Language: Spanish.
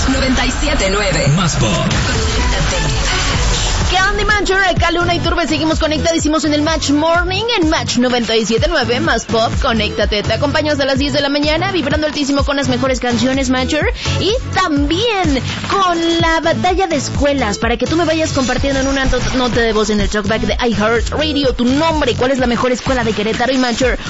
97.9. Más pop. ¿Qué onda, Matcher? Acá Luna y Turbe seguimos conectadísimos en el Match Morning, en Match 97.9, más pop, conéctate. Te acompaño hasta las 10 de la mañana, vibrando altísimo con las mejores canciones, Matcher. Y también con la batalla de escuelas, para que tú me vayas compartiendo en una nota de voz en el talkback de iHeartRadio tu nombre, cuál es la mejor escuela de Querétaro y Matcher.